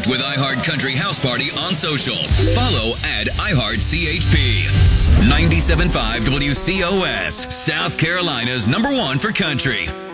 Connect with iHeart Country House Party on socials. Follow at iHeartCHP. 97.5 WCOS, South Carolina's #1 for country.